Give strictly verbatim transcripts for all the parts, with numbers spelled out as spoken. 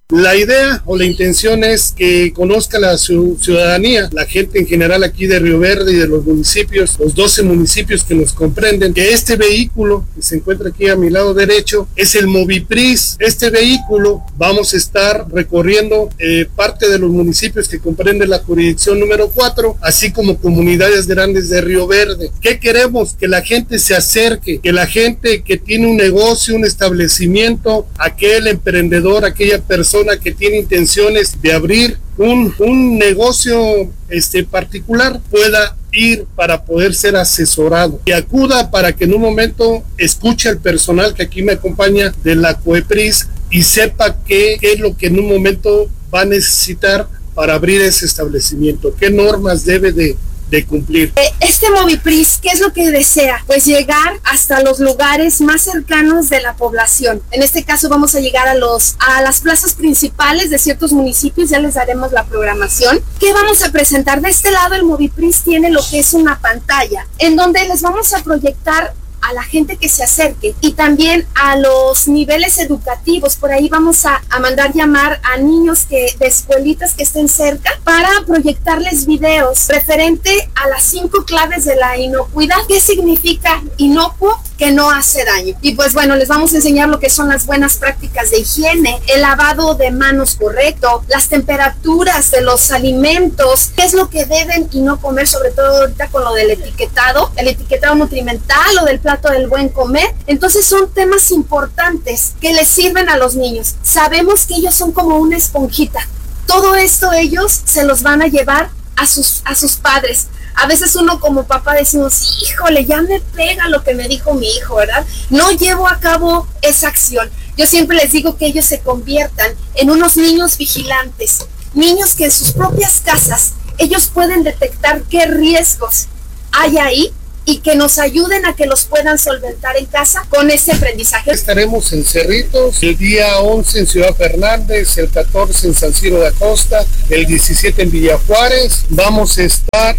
La idea o la intención es que conozca la ciudadanía, la gente en general aquí de Río Verde y de los municipios, los doce municipios que nos comprenden, que este vehículo que se encuentra aquí a mi lado derecho es el Movipris. Este vehículo vamos a estar recorriendo eh, parte de los municipios que comprenden la jurisdicción número cuatro, así como comunidades grandes de Río Verde. ¿Qué queremos? Que la gente se acerque, que la gente que tiene un negocio, un establecimiento, aquel emprendedor, aquella persona que tiene intenciones de abrir un, un negocio este, particular pueda ir para poder ser asesorado y acuda para que en un momento escuche al personal que aquí me acompaña de la COEPRIS y sepa qué, qué es lo que en un momento va a necesitar para abrir ese establecimiento, qué normas debe de de cumplir. Este Movipris, ¿qué es lo que desea? Pues llegar hasta los lugares más cercanos de la población. En este caso vamos a llegar a los a las plazas principales de ciertos municipios, ya les daremos la programación. ¿Qué vamos a presentar? De este lado el Movipris tiene lo que es una pantalla, en donde les vamos a proyectar a la gente que se acerque y también a los niveles educativos. Por ahí vamos a, a mandar llamar a niños que, de escuelitas que estén cerca para proyectarles videos referente a las cinco claves de la inocuidad. ¿Qué significa inocuo? Que no hace daño. Y pues bueno, les vamos a enseñar lo que son las buenas prácticas de higiene, el lavado de manos correcto, las temperaturas de los alimentos, qué es lo que deben y no comer, sobre todo ahorita con lo del etiquetado, el etiquetado nutrimental o del plato del buen comer. Entonces son temas importantes que les sirven a los niños. Sabemos que ellos son como una esponjita. Todo esto ellos se los van a llevar a sus, a sus padres. A veces uno como papá decimos, híjole, ya me pega lo que me dijo mi hijo, ¿verdad? No llevo a cabo esa acción. Yo siempre les digo que ellos se conviertan en unos niños vigilantes, niños que en sus propias casas ellos pueden detectar qué riesgos hay ahí y que nos ayuden a que los puedan solventar en casa con ese aprendizaje. Estaremos en Cerritos el día once en Ciudad Fernández, el catorce en San Ciro de Acosta, el diecisiete en Villa Juárez. Vamos a estar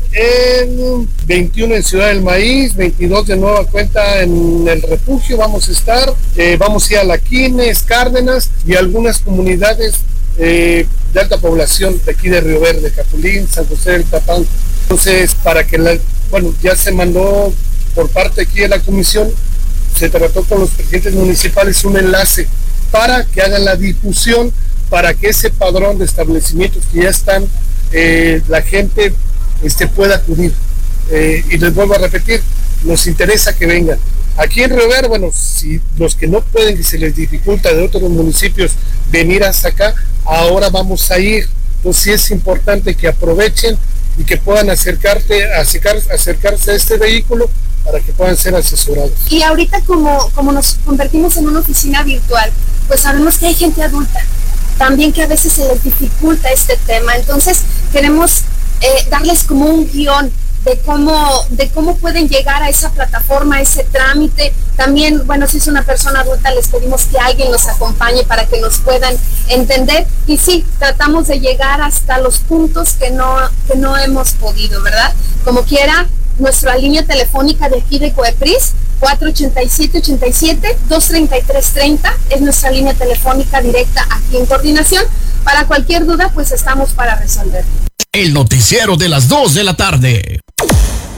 el veintiuno en Ciudad del Maíz, veintidós de nueva cuenta en el Refugio. Vamos a estar, eh, vamos a ir a La Quines, Cárdenas y algunas comunidades eh, de alta población de aquí de Río Verde, Capulín, San José del Tapán. Entonces, para que la Bueno, ya se mandó por parte aquí de la comisión, se trató con los presidentes municipales un enlace para que hagan la difusión, para que ese padrón de establecimientos que ya están, eh, la gente este, pueda acudir. Eh, y les vuelvo a repetir, nos interesa que vengan. Aquí en Río Verde, bueno, si los que no pueden, que se les dificulta de otros municipios venir hasta acá, ahora vamos a ir. Entonces sí es importante que aprovechen y que puedan acercarte, acercar, acercarse a este vehículo para que puedan ser asesorados. Y ahorita como, como nos convertimos en una oficina virtual, pues sabemos que hay gente adulta, también que a veces se les dificulta este tema, entonces queremos eh, darles como un guión de cómo, de cómo pueden llegar a esa plataforma, a ese trámite. También, bueno, si es una persona adulta, les pedimos que alguien nos acompañe para que nos puedan entender. Y sí, tratamos de llegar hasta los puntos que no, que no hemos podido, ¿verdad? Como quiera, nuestra línea telefónica de aquí de COEPRIS, cuatro ochenta y siete, ochenta y siete, dos treinta y tres treinta, es nuestra línea telefónica directa aquí en Coordinación. Para cualquier duda, pues estamos para resolver. El noticiero de las dos de la tarde.